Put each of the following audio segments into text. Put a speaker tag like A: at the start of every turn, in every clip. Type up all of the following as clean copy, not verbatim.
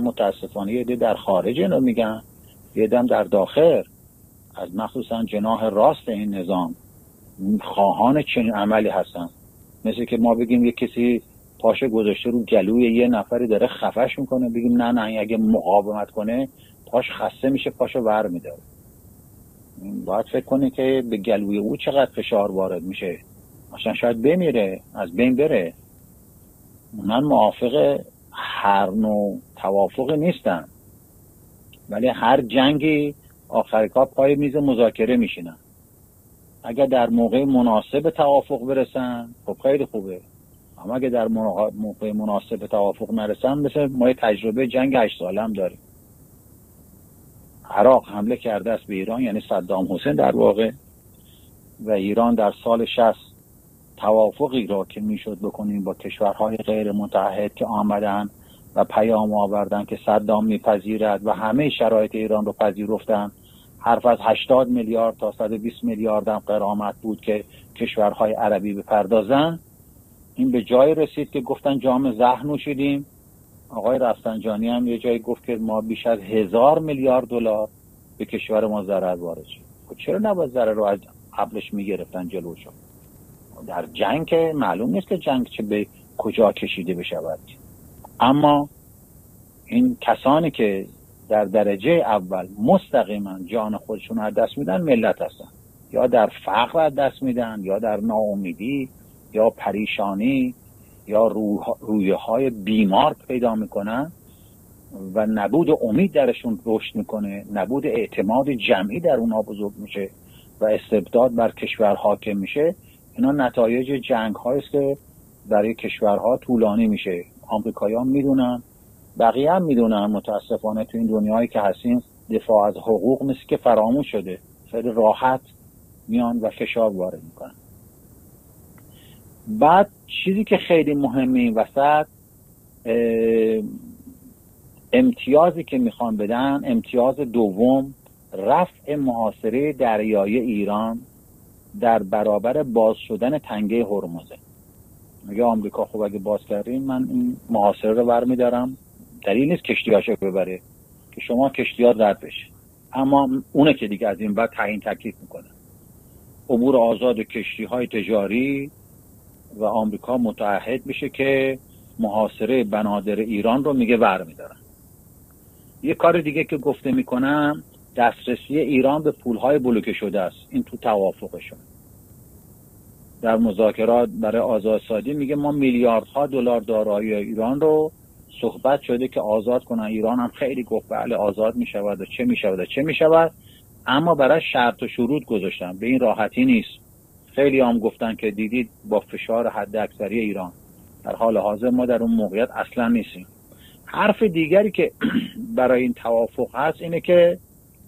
A: متاسفانه یه عده در خارج اینو میگن، یه عده در داخل از مخصوصا جناح راست این نظام خواهان چنین عملی هستن. مثل که ما بگیم یه کسی پاشو گذاشته رو گلوی یه نفری داره خفش میکنه، بگیم نه نه اگه مقاومت کنه پاش خسته میشه، پاشو ور میداره. باید فکر کنه که به گلوی او چقدر فشار وارد میشه، مثلا شاید بمیره، از بین بره. من موافق هر نوع توافقی نیستم، ولی هر جنگی آخر کار پای میز مذاکره میشینن. اگر در موقع مناسب توافق برسن خب خیلی خوبه، اما اگه در موقع مناسب توافق نرسن، مثل ما تجربه جنگ 8 ساله هم داریم. عراق حمله کرده است به ایران، یعنی صدام حسین در واقع، و ایران در سال 60 توافقی را که میشد بکنیم با کشورهای غیر متحد که آمدن و پیام آوردن که صدام میپذیرد و همه شرایط ایران رو پذیرفتن، حرف از 80 میلیارد تا 120 میلیارد هم غرامت بود که کشورهای عربی بپردازن. این به جای رسید که گفتن جام زهر نوشیدیم. آقای رفسنجانی هم یه جایی گفت که ما بیش از 1000 میلیارد دلار به کشور ما ضرر وارد شد. چرا نباید ضرر رو از قبلش میگرفتن جلوشو؟ در جنگ که معلوم نیست که جنگ چه به کجا کشیده بشود. اما این کسانی که در درجه اول مستقیما جان خودشون از دست میدن ملت هستن، یا در فقر از دست میدن، یا در ناامیدی، یا پریشانی، یا رویه های بیمار پیدا میکنن و نبود امید درشون رشد میکنه، نبود اعتماد جمعی در اونها بزرگ میشه و استبداد بر کشور حاکم میشه. اینا نتایج جنگ هاییست که برای کشورها طولانی میشه. آمریکایی‌ها میدونن، بقیه هم میدونن. متاسفانه تو این دنیایی که هستیم دفاع از حقوق مثل که فراموش شده، خیلی راحت میان و فشار وارد میکنن. بعد چیزی که خیلی مهمه این وسط، امتیازی که میخوان بدن، امتیاز دوم، رفع محاصره دریایی ایران در برابر باز شدن تنگه هرمزه. میگه آمریکا خب اگه باز کردین من این محاصره رو برمیدارم، دلیل نیست کشتیاشو ببره که شما کشتیات رد بشه، اما اونه که دیگه از این بعد تعیین تکلیف میکنه. عبور آزاد کشتی‌های تجاری و آمریکا متعهد بشه که محاصره بنادر ایران رو میگه برمیدارن. یه کار دیگه که گفته میکنم، دسترسی ایران به پولهای بلوکه شده است. این تو توافقشون در مذاکرات برای آزادسازی میگه ما میلیاردها دلار دارایی ایران رو صحبت شده که آزاد کنن. ایران هم خیلی گفت بله آزاد میشود و چه میشود، اما برای شرط و شروط گذاشتن. به این راحتی نیست. خیلی هم گفتن که دیدید با فشار حد اکثری ایران. در حال حاضر ما در اون موقعیت اصلا نیستیم. حرف دیگری که برای این توافق هست اینه که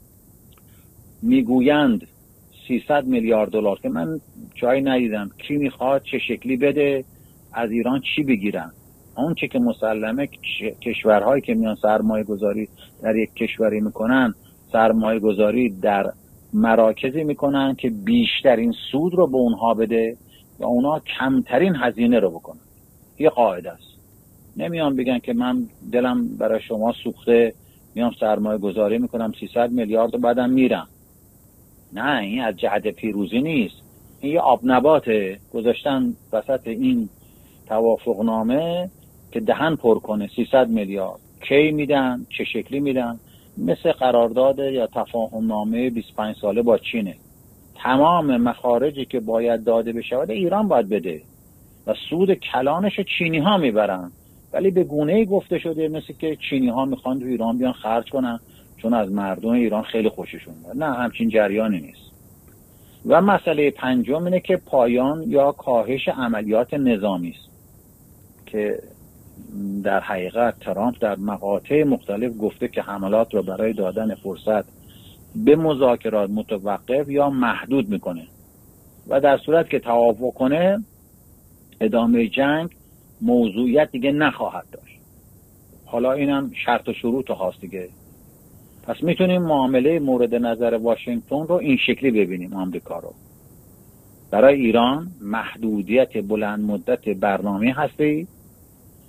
A: میگویند 300 میلیارد دلار که من جایی ندیدم کی میخواد چه شکلی بده، از ایران چی بگیرن. اون چه که مسلمه کشورهایی که میان سرمایه گذاری در یک کشوری میکنن، سرمایه گذاری در مراکزی میکنن که بیشترین سود رو به اونها بده و اونها کمترین هزینه رو بکنن. یه قاعده است. نمیان بگن که من دلم برای شما سوخته میام سرمایه گذاری میکنم 300 میلیارد و بعدم میرم. نه، این از جهت پیروزی نیست. این یه آب نباته گذاشتن وسط این توافقنامه که دهن پر کنه. 300 میلیارد کی میدن، چه شکلی میدن؟ مثل قرارداد یا تفاهم نامه 25 ساله با چینه. تمام مخارجی که باید داده بشه ایران باید بده و سود کلانش چینی ها میبرن، ولی به گونه‌ای گفته شده مثل که چینی ها میخوان تو ایران بیان خرج کنن چون از مردم ایران خیلی خوششون میاد. نه، همچین جریانی نیست. و مسئله پنجم اینه که پایان یا کاهش عملیات نظامی است که در حقیقت ترامپ در مقاطع مختلف گفته که حملات رو برای دادن فرصت به مذاکرات متوقف یا محدود میکنه و در صورت که توافق کنه ادامه جنگ موضوعیت دیگه نخواهد داشت. حالا اینم شرط و شروط هاست دیگه. پس میتونیم معامله مورد نظر واشنگتن رو این شکلی ببینیم. آمریکا رو برای ایران محدودیت بلند مدت برنامه هستی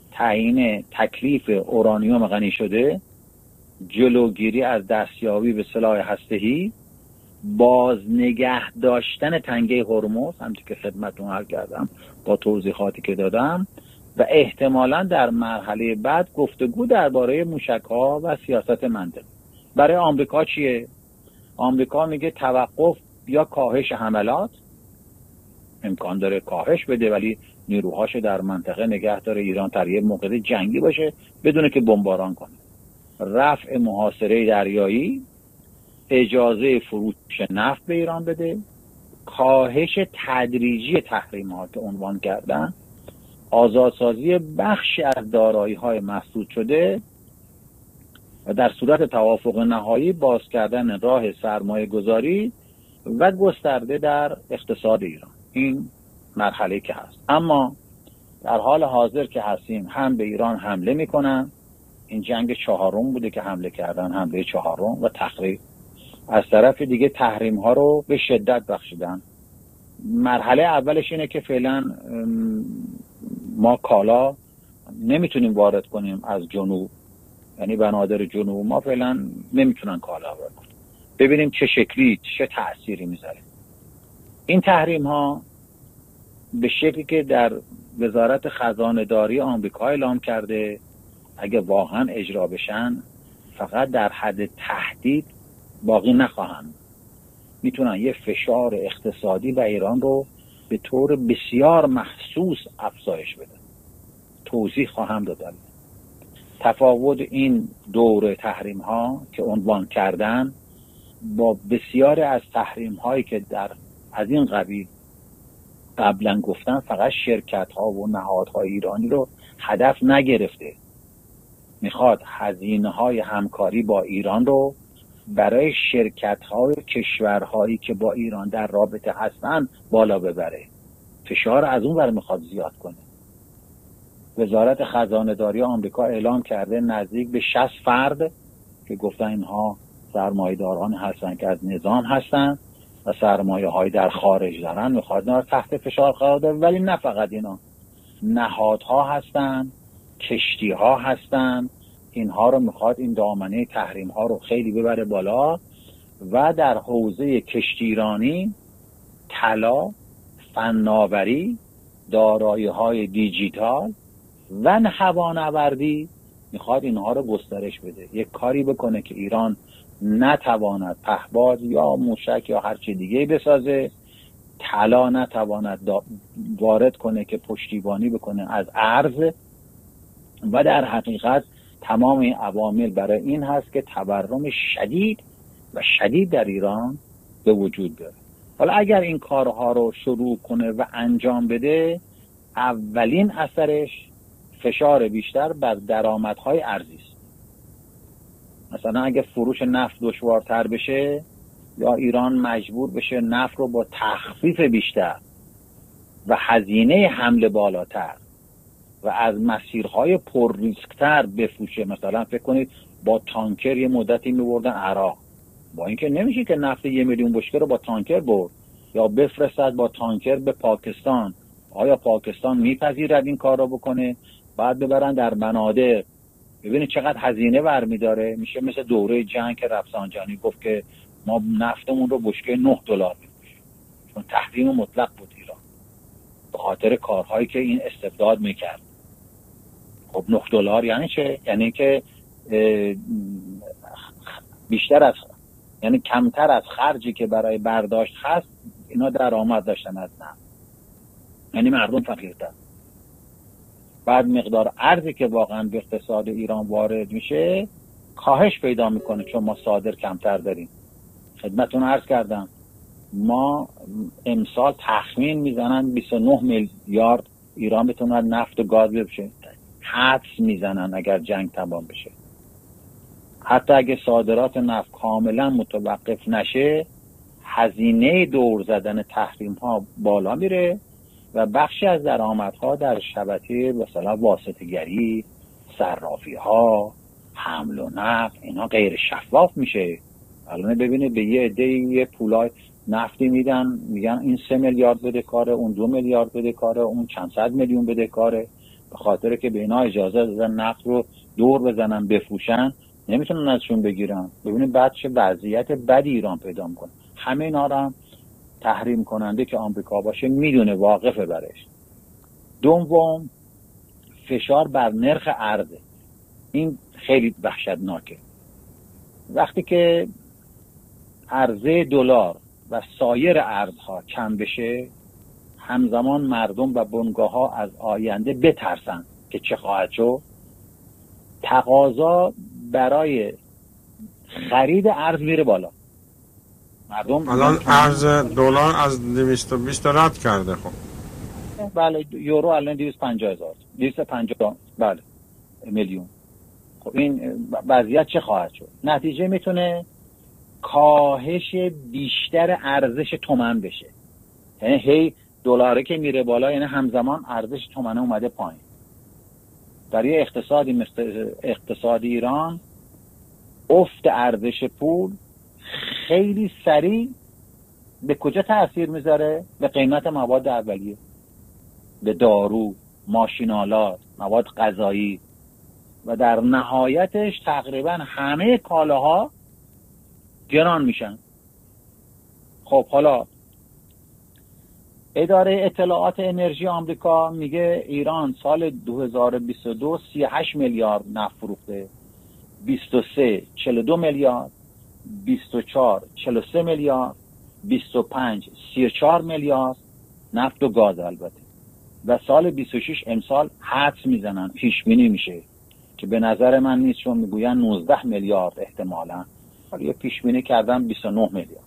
A: تعیین تکلیف اورانیوم غنی شده، جلوگیری از دستیابی به سلاح هسته‌ای، باز نگه داشتن تنگه هرمز، همونطور که خدمتتون عرض کردم با توضیحاتی که دادم، و احتمالاً در مرحله بعد گفتگو درباره موشک‌ها و سیاست منطقی. برای آمریکا چیه؟ آمریکا میگه توقف یا کاهش حملات، امکان داره کاهش بده ولی نیروهاش در منطقه نگه داره، ایران در یه موقع جنگی باشه بدونه که بمباران کنه. رفع محاصره دریایی، اجازه فروش نفت به ایران بده، کاهش تدریجی تحریمات که عنوان کردن، آزادسازی بخشی از دارایی‌های مسدود شده و در صورت توافق نهایی باز کردن راه سرمایه گذاری و گسترده در اقتصاد ایران. این مرحله که هست. اما در حال حاضر که هستیم هم به ایران حمله میکنن، این جنگ چهارم بوده که حمله کردن، حمله چهارم و تخریب. از طرف دیگه تحریم ها رو به شدت بخشیدن. مرحله اولش اینه که فعلا ما کالا نمیتونیم وارد کنیم از جنوب، یعنی بنادر جنوب ما فعلا نمیتونن کالا وارد کنیم. ببینیم چه شکلی چه تأثیری میذاره این تحریم ها، به شکلی که در وزارت خزانه داری آمریکا اعلام کرده اگه واقعا اجرا بشن فقط در حد تهدید باقی نخواهند، میتونن یه فشار اقتصادی و ایران رو به طور بسیار محسوس افزایش بدن. توضیح خواهم دادن. تفاوت این دور تحریم ها که عنوان کردن با بسیار از تحریم هایی که از این قبیل قبلا گفتن فقط شرکت ها و نهادهای ایرانی رو هدف نگرفته، میخواد هزینه های همکاری با ایران رو برای شرکت های کشورهایی که با ایران در رابطه هستن بالا ببره، فشار از اون ور میخواد زیاد کنه. وزارت خزانه داری آمریکا اعلام کرده نزدیک به 60 فرد که گفتن اینها سرمایه‌داران هستن که از نظام هستن و سرمایه های در خارج دارن، میخواد اینا تحت فشار قرار بده. ولی نه فقط اینا، نهادها هستن، کشتی ها هستن، اینها رو میخواد این دامنه تحریم ها رو خیلی ببره بالا و در حوزه کشتیرانی، طلا، فناوری، دارایی های دیجیتال و هوانوردی میخواد اینها رو گسترش بده. یک کاری بکنه که ایران نتواند پهباد یا موشک یا هر چی دیگه بسازه، طلا نتواند وارد کنه که پشتیبانی بکنه از ارز، و در حقیقت تمام این عوامل برای این هست که تورم شدید در ایران به وجود بیاره. حالا اگر این کارها رو شروع کنه و انجام بده، اولین اثرش فشار بیشتر بر درآمدهای ارزی است. مثلا اگه فروش نفت دشوارتر بشه یا ایران مجبور بشه نفت رو با تخفیف بیشتر و هزینه حمل بالاتر و از مسیرهای پر ریسکتر بفروشه، مثلا فکر کنید با تانکر یه مدتی میبردن عراق، با اینکه نمیشه که نفت 1 میلیون بشکه رو با تانکر برد یا بفرستد با تانکر به پاکستان. آیا پاکستان میپذیرد این کار رو بکنه؟ بعد ببرن در بنادر، ببینید چقدر هزینه برمیداره. میشه مثل دوره جنگ که رفسنجانی گفت که ما نفتمون رو بشکه $9 میفروشیم، چون تحریم مطلق بود ایران به خاطر کارهایی که این استبداد میکرد. خب $9 یعنی چه؟ یعنی که بیشتر از، یعنی کمتر از خرجی که برای برداشت هست اینا درآمد داشتن از نفت، یعنی مردم فقیرتر. بعد مقدار ارزی که واقعا به اقتصاد ایران وارد میشه کاهش پیدا میکنه، چون ما صادر کمتر داریم. خدمتتون عرض کردم ما امسال تخمین میزنن 29 میلیارد ایران بتونه نفت و گاز بشه. حدس میزنن اگر جنگ تمام بشه، حتی اگه صادرات نفت کاملا متوقف نشه، هزینه دور زدن تحریم ها بالا میره و بخشی از درآمدها در شبکه مثلا واسطه‌گری، صرافی ها، حمل و نقل، اینا غیر شفاف میشه. الان ببینید به یه عده یه پولای نفتی میدن، میگن این 3 میلیارد بده کاره، اون 2 میلیارد بده کاره، اون چند صد میلیون بده کاره. به خاطر که به اینا اجازه دادن نفت رو دور بزنن بفروشن، نمیتونن ازشون بگیرن. ببینید بعد چه وضعیت بدی ایران پیدا میکنه. همه اینا رو هم تحریم کننده که آمریکا باشه میدونه، واقفه برش. دوم، فشار بر نرخ ارز. این خیلی وحشتناکه. وقتی که عرضه دلار و سایر ارزها کم بشه، همزمان مردم و بنگاه‌ها از آینده بترسن که چه خواهد شد. تقاضا برای خرید ارز میره بالا. مردم
B: الان ارز دلار از 220 رد کرده. خب
A: بله، یورو الان 250 بله میلیون. خب این وضعیت چه خواهد شد؟ نتیجه میتونه کاهش بیشتر ارزش تومان بشه. یعنی هی دلاره که میره بالا، یعنی همزمان ارزش تومان اومده پایین. در یه اقتصادی مثل اقتصاد ایران، افت ارزش پول خیلی سریع به کجا تأثیر میذاره؟ به قیمت مواد اولیه، به دارو، ماشینالات، مواد غذایی و در نهایتش تقریبا همه کالاها گران میشن. خب حالا اداره اطلاعات انرژی آمریکا میگه ایران سال 2022 38 میلیارد نفت فروخته، 23 42 میلیارد، 24 43 میلیارد، 25 34 میلیارد نفت و گاز البته. و سال 26 امسال حدس میزنن، پیش بینی میشه که به نظر من نیست، چون میگوین 19 میلیارد احتمالاً، ولی یه پیش بینی کردن 29 میلیارد.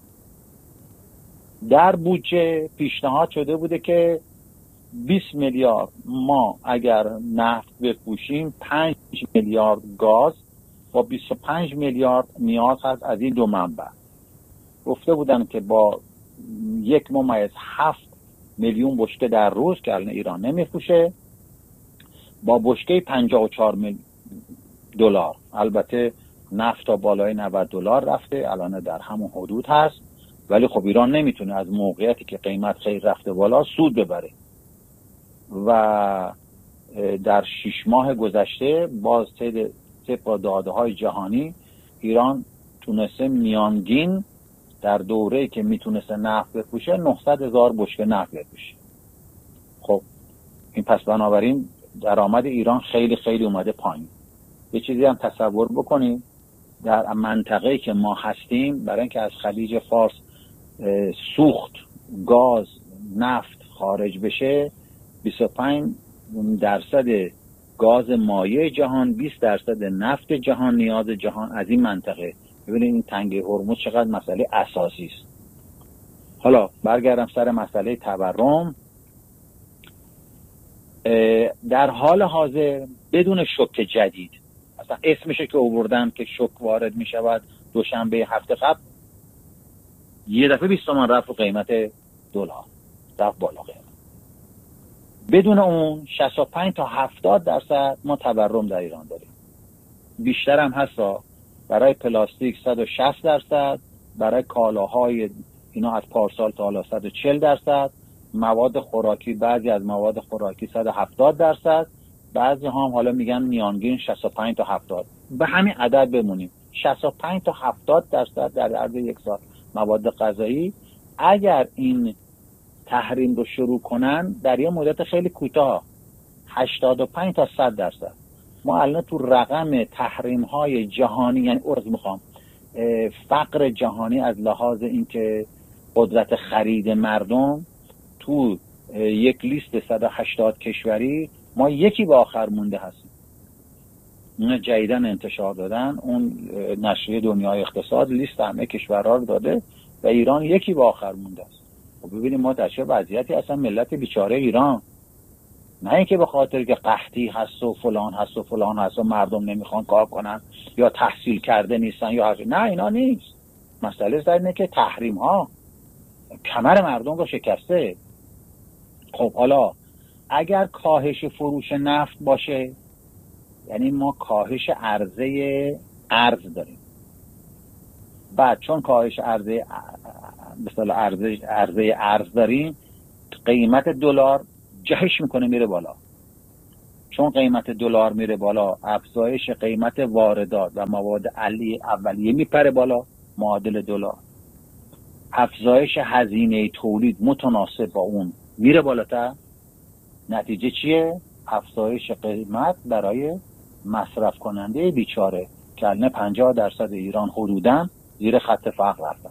A: در بودجه پیشنهاد شده بوده که 20 میلیارد ما اگر نفت بفروشیم، 5 میلیارد گاز و 25 میلیارد نیاز هست از این دو منبع. گفته بودن که با 1.7 میلیون بشکه در روز که الان ایران نمیفروشه، با بشکه 54 دلار، البته نفت تا بالای 90 دلار رفته، الان در همون حدود هست، ولی خب ایران نمیتونه از موقعیتی که قیمت خیلی رفته بالا سود ببره. و در 6 ماه گذشته باز طبق داده‌های جهانی ایران تونسته میانگین در دوره‌ای که میتونسته نفت بفروشه 900,000 بشکه نفت بفروشه. خب این پس بنابراین درآمد ایران خیلی خیلی اومده پایین. یه چیزی هم تصور بکنیم، در منطقه‌ای که ما هستیم، برای اینکه از خلیج فارس سوخت گاز نفت خارج بشه، 25% گاز مایع جهان، 20% نفت جهان، نیاز جهان از این منطقه. ببینید این تنگه هرمز چقدر مسئله اساسی است. حالا برگردم سر مسئله تورم. در حال حاضر بدون شوک جدید، اصلا اسمشه که آوردن که شوک وارد می شود دوشنبه هفته قبل، یه دفعه 20 تومن رفت و قیمت دلار رفت بالا قیمت. بدون اون 65 تا 70% ما تورم در ایران داریم. بیشتر هم هستا. برای پلاستیک 160%، برای کالاهای اینا از پارسال تا حالا 140%، مواد خوراکی، بعضی از مواد خوراکی 170%، بعضی هم حالا میگن میانگین 65 تا 70. به همین عدد بمونیم، 65 تا 70% در عرض یک سال مواد غذایی. اگر این تحریم رو شروع کنن در یه مدت خیلی کوتاه 85 تا 100%. ما الان تو رقم تحریم های جهانی، یعنی فقر جهانی از لحاظ اینکه قدرت خرید مردم، تو یک لیست 180 کشوری ما یکی به آخر مونده هستیم. اون جدیدن انتشار دادن، اون نشریه دنیای اقتصاد لیست همه کشورها رو داده و ایران یکی به آخر مونده است. خب ببینیم ما در چه وضعیتی اصلا ملت بیچاره ایران. نه اینکه به خاطر که قحطی هست و فلان هست و فلان هست و مردم نمیخوان کار کنن یا تحصیل کرده نیستن یا نه، اینا نیست. مسئله اینه که تحریم ها کمر مردم رو شکسته. خب حالا اگر کاهش فروش نفت باشه، یعنی ما کاهش عرضه ارز داریم. بعد چون کاهش عرضه ارز داریم، قیمت دلار جهش میکنه میره بالا. چون قیمت دلار میره بالا، افزایش قیمت واردات و مواد اولیه میپره بالا معادل دلار، افزایش هزینه تولید متناسب با اون میره بالاتر. نتیجه چیه؟ افزایش قیمت برای مصرف کننده بیچاره که الان 50% ایران حدوداً زیر خط فقر رفتن.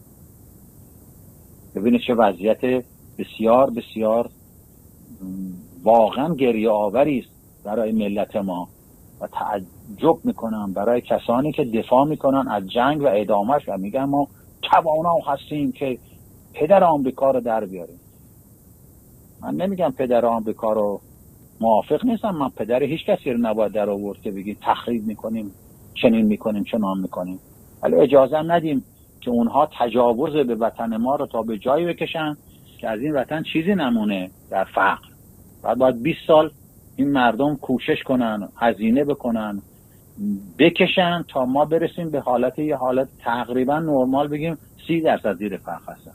A: ببینید چه وضعیت بسیار بسیار واقعا گریه آوری است برای ملت ما و تعجب میکنم برای کسانی که دفاع میکنن از جنگ و ادامهش و میگن ما توانا هستیم که پدر آمریکا رو در بیاریم. من نمیگم پدر آمریکا رو موافق نیستم، من پدر هیچ کسی رو نباید در آورد که بگید تخریب میکنیم، چنین میکنیم، چنان میکنیم، ولی اجازه ندیم که اونها تجاوز به وطن ما رو تا به جایی بکشن که از این وطن چیزی نمونه در فقر. باید 20 سال این مردم کوشش کنن، هزینه بکنن، بکشن تا ما برسیم به یه حالت تقریبا نرمال، بگیم 30% زیر فقر هستن.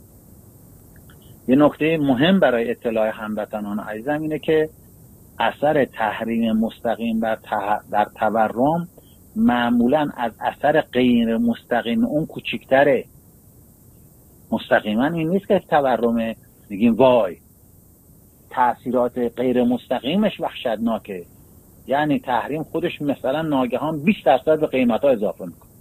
A: یه نکته مهم برای اطلاع هموطنان عزیزم اینه که اثر تحریم مستقیم در تورم معمولا از اثر غیر مستقیم اون کوچکتره. مستقیما این نیست که تورم میگیم وای، تأثیرات غیر مستقیمش وحشتناکه. یعنی تحریم خودش مثلا ناگهان 20% به قیمت ها اضافه میکنه.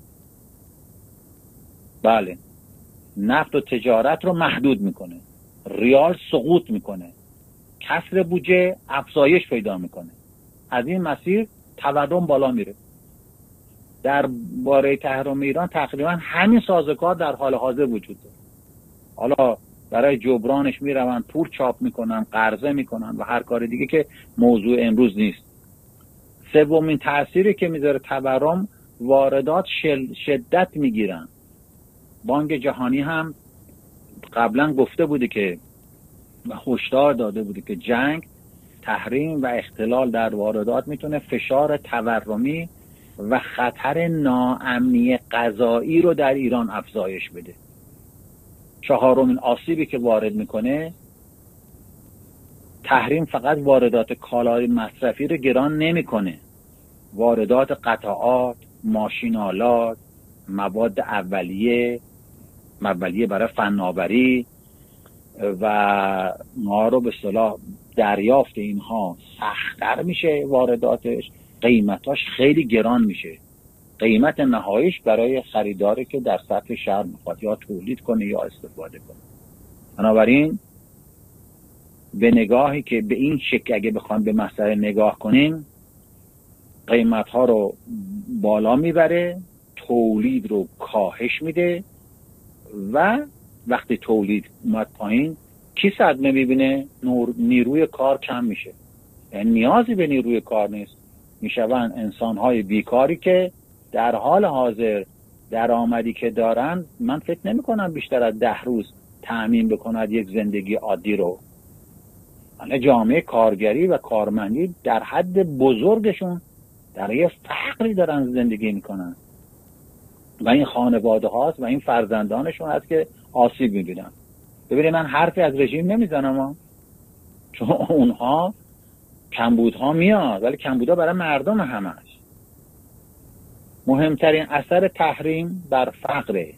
A: بله، نفت و تجارت رو محدود میکنه، ریال سقوط میکنه، کسر بودجه افزایش پیدا میکنه. از این مسیر تورم بالا میره. در باره تحریم ایران تقریبا همین سازوکار در حال حاضر وجود داره. حالا برای جبرانش میرون پول چاپ میکنن، قرضه میکنن و هر کار دیگه که موضوع امروز نیست. سومین تأثیری که میذاره تورم، واردات شدت میگیرن. بانک جهانی هم قبلا گفته بوده که و هشدار داده بوده که جنگ، تحریم و اختلال در واردات میتونه فشار تورمی و خطر ناامنی غذایی رو در ایران افزایش بده. چهارمین آسیبی که وارد میکنه، تحریم فقط واردات کالای مصرفی رو گران نمیکنه، واردات قطعات، ماشین‌آلات، مواد اولیه برای فناوری و ما رو به اصطلاح دریافت اینها سخت‌تر میشه، وارداتش قیمتاش خیلی گران میشه. قیمت نهاییش برای خریداری که در سطح شهر میخواد یا تولید کنه یا استفاده کنه. بنابراین به نگاهی که به این شکل اگه بخوام به مسئله نگاه کنیم، قیمت ها رو بالا میبره، تولید رو کاهش میده و وقتی تولید اومد پایین کی صدمه میبینه؟ نیروی کار کم میشه. یعنی نیازی به نیروی کار نیست، میشون انسان‌های بیکاری که در حال حاضر درآمدی که دارن من فکر نمی کنم بیشتر از 10 روز تأمین بکند یک زندگی عادی رو. یعنی جامعه کارگری و کارمندی در حد بزرگشون در یه فقری دارن زندگی میکنن و این خانواده هاست و این فرزندانشون هست که آسیب میبینن. ببینید من حرفی از رژیم نمیزنم، چون اونها کمبودها میاد ولی کمبودها برای مردم همش. مهمترین اثر تحریم بر فقره.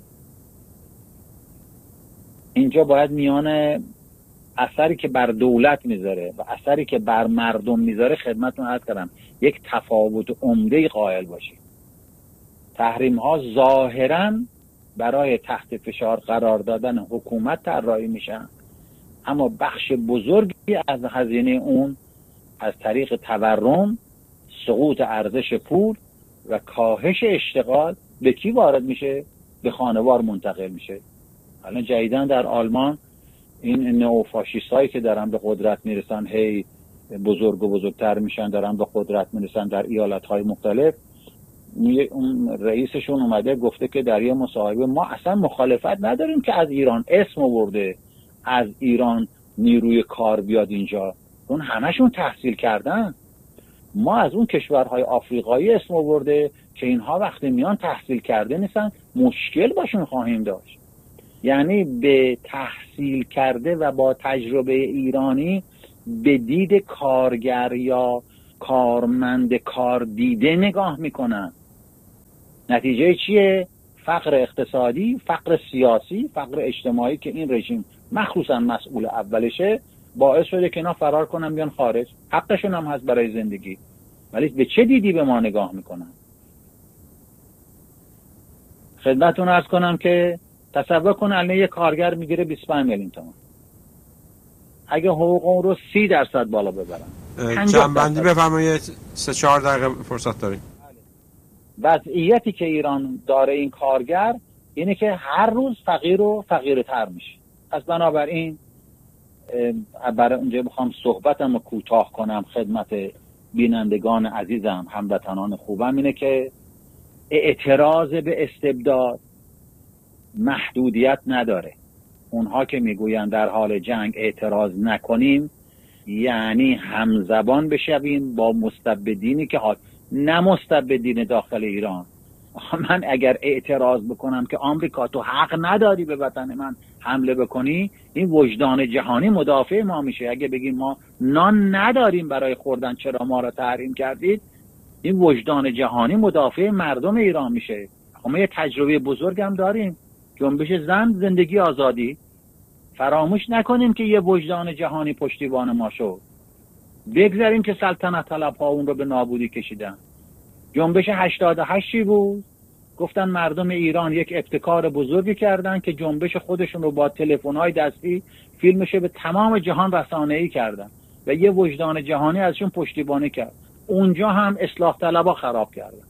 A: اینجا باید میان اثری که بر دولت میذاره و اثری که بر مردم میذاره خدمتتون عرض کردم یک تفاوت عمده قائل باشید. تحریم ها ظاهراً برای تحت فشار قرار دادن حکومت طراحی میشن، اما بخش بزرگی از هزینه اون از طریق تورم، سقوط ارزش پول و کاهش اشتغال به کی وارد میشه؟ به خانوار منتقل میشه. الان جدیداً در آلمان این نئوفاشیست هایی که دارن به قدرت میرسن، هی بزرگ و بزرگتر میشن، دارن به قدرت میرسن در ایالت های مختلف، اون رئیسشون اومده گفته که در یه مصاحبه ما اصلا مخالفت نداریم که از ایران اسم آورده، از ایران نیروی کار بیاد اینجا، اون همشون تحصیل کردن. ما از اون کشورهای آفریقایی اسم آورده که اینها وقتی میان تحصیل کرده نیستن، مشکل باشون خواهیم داشت. یعنی به تحصیل کرده و با تجربه ایرانی به دید کارگر یا کارمند کار دیده نگاه میکنن. نتیجه چیه؟ فقر اقتصادی، فقر سیاسی، فقر اجتماعی که این رژیم مخصوصا مسئول اولشه باعث شده که اینا فرار کنن بیان خارج. حقشون هم هست برای زندگی، ولی به چه دیدی به ما نگاه میکنن؟ خدمتتون عرض کنم که تصور کن الان یه کارگر میگیره 25 میلیون تومان، اگه حقوق اون رو 30% بالا ببرن.
B: جنبندی بفرمایید، 3-4 دقیقه فرصت داریم.
A: وضعیتی که ایران داره این کارگر اینه که هر روز فقیر و فقیرتر میشه. پس بنابراین برای اونجا بخوام صحبتم رو کوتاه کنم خدمت بینندگان عزیزم، هموطنان خوبم، اینه که اعتراض به استبداد محدودیت نداره. اونها که میگوین در حال جنگ اعتراض نکنیم یعنی همزبان بشویم با مستبدینی که نه مستبدین داخل ایران. من اگر اعتراض بکنم که آمریکا تو حق نداری به وطن من حمله بکنی، این وجدان جهانی مدافع ما میشه. اگه بگیم ما نان نداریم برای خوردن چرا ما را تحریم کردید، این وجدان جهانی مدافع مردم ایران میشه. ما یه تجربه بزرگ هم داریم، جنبش زن، زندگی، آزادی. فراموش نکنیم که یه وجدان جهانی پشتیبان ما شد. بگذاریم که سلطنت طلب‌ها اون رو به نابودی کشیدن. جنبش 88 بود، گفتن مردم ایران یک ابتکار بزرگی کردن که جنبش خودشون رو با تلفن‌های دستی فیلمش به تمام جهان رسانه‌ای کردن و یه وجدان جهانی ازشون پشتیبانی کرد. اونجا هم اصلاح طلب‌ها خراب کردن.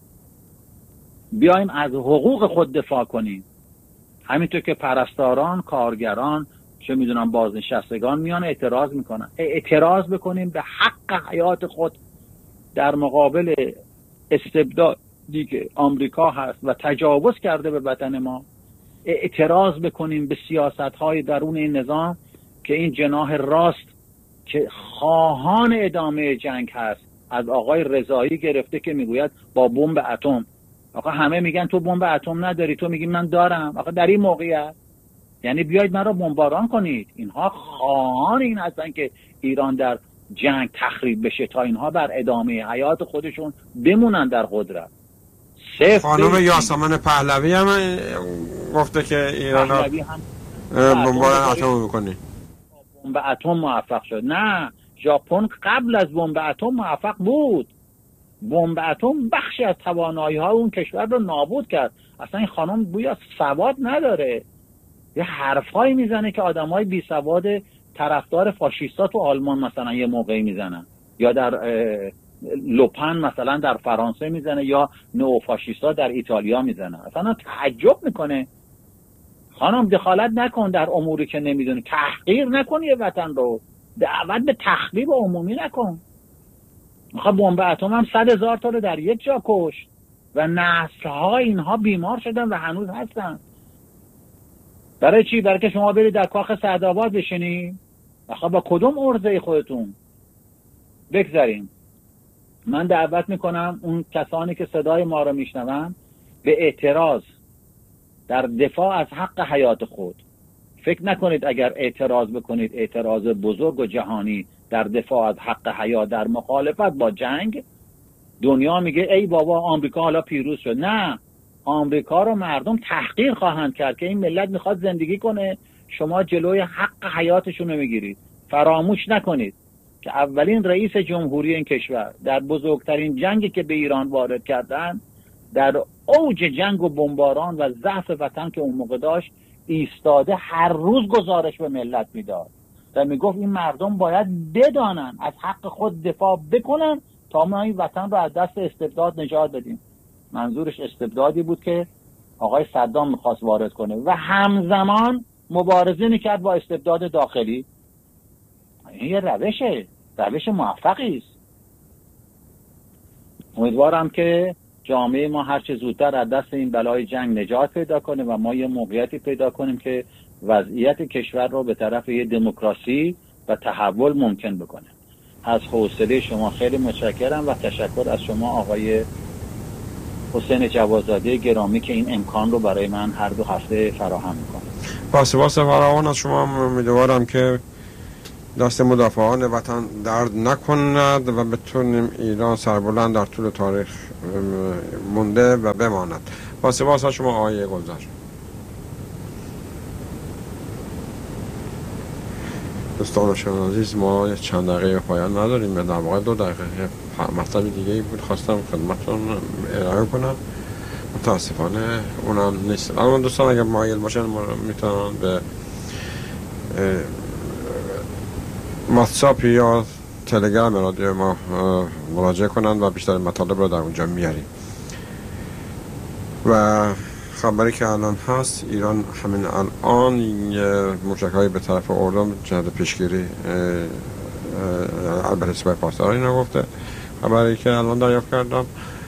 A: بیایم از حقوق خود دفاع کنیم. همینطور که پرستاران، کارگران، چه میدونم بازنشستگان میان اعتراض میکنن، اعتراض بکنیم به حق حیات خود در مقابل استبدادی که آمریکا هست و تجاوز کرده به وطن ما. اعتراض بکنیم به سیاست‌های درون این نظام که این جناح راست که خواهان ادامه جنگ هست، از آقای رضایی گرفته که میگوید با بمب اتم. آقا همه میگن تو بمب اتم نداری، تو میگی من دارم. آقا در این موقعیت یعنی بیاید من رو بمباران کنید. اینها خواهان این هستن که ایران در جنگ تخریب بشه تا اینها بر ادامه حیات خودشون بمونن در قدرت.
B: خانم یاسمن پهلوی هم گفته که ایران بمباران اتم میکنه.
A: بمب اتم موفق شد؟ نه، ژاپن قبل از بمب اتم موفق بود. بمب اتم بخشی از توانایی‌ها اون کشور رو نابود کرد. اصلا این خانم گویا سواد نداره، یه حرفایی میزنه که آدمای بی سواد طرفدار فاشیستا تو آلمان مثلا یه موقعی میزنن، یا در لوپن مثلا در فرانسه میزنه، یا نئوفاشیستا در ایتالیا میزنه. اصلا تعجب میکنه. خانم دخالت نکن در اموری که نمیدونی، تحقیر نکن یه وطن رو، دعوت به تخریب عمومی نکن. میخواد بمب اتم هم 100,000 تا رو در یک جا کشت و نسل‌ها اینها بیمار شدن و هنوز هستن. برای چی؟ برای که شما برید در کاخ سعدآباد بشینید؟ آخه با کدوم عرضه خودتون؟ بگذاریم. من دعوت میکنم اون کسانی که صدای ما رو میشنون به اعتراض در دفاع از حق حیات خود. فکر نکنید اگر اعتراض بکنید، اعتراض بزرگ و جهانی در دفاع از حق حیات در مخالفت با جنگ، دنیا میگه ای بابا آمریکا حالا پیروز شد. نه، آمریکا رو مردم تحقیر خواهند کرد که این ملت میخواد زندگی کنه، شما جلوی حق حیاتشون رو میگیرید. فراموش نکنید که اولین رئیس جمهوری این کشور در بزرگترین جنگی که به ایران وارد کردن، در اوج جنگ و بمباران و ضعف وطن که اون موقع داشت، ایستاده هر روز گزارش به ملت میداد و میگفت این مردم باید بدانن از حق خود دفاع بکنن تا ما این وطن رو از دست استبداد نجات بدیم. منظورش استبدادی بود که آقای صدام میخواست وارد کنه و همزمان مبارزه میکرد با استبداد داخلی. این یه روش موفقی است. امیدوارم که جامعه ما هر چه زودتر از دست این بلای جنگ نجات پیدا کنه و ما یه موقعیتی پیدا کنیم که وضعیت کشور رو به طرف یه دموکراسی و تحول ممکن بکنه. از حوصله شما خیلی متشکرم و تشکر از شما آقای حسین جوادزاده گرامی که این امکان رو برای من هر 2 هفته فراهم میکنه.
B: با سپاس فراوان از شما. امیدوارم که دست مدافعان وطن درد نکند و بتونیم ایران سربلند در طول تاریخ مونده و بماند. با سپاس از شما آقای گلزار. دوستان شما عزیز، ما چند دقیقه پایان نداریم، در واقع 2 دقیقه مطلب دیگه بود خواستم خدمتتون ارائه کنم، متاسفانه اونم نیست. اما دوستان اگر مایل باشن میتونن به واتساپ یا تلگرام رادیو ما مراجعه کنن و بیشتر مطالب رو در اونجا میاریم. و خبری که الان هست، ایران همین الان موشک‌هایی به طرف اردن جهت پیشگیری البته سپاه پاسداران نگفته. خبری که الان دریافت کردم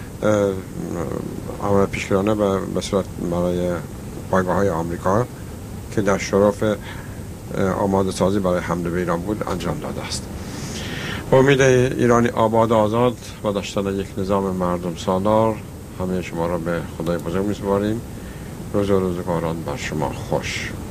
B: عمل پیشگیرانه به صورت برای پایگاه‌های آمریکا که در شرف آماده سازی برای حمله به ایران بود انجام داده است. امید ایرانی آباد آزاد و داشتن یک نظام مردم سالار. همه شما را به خدای بزرگ می‌سپاریم. روزگاران بر شما خوش.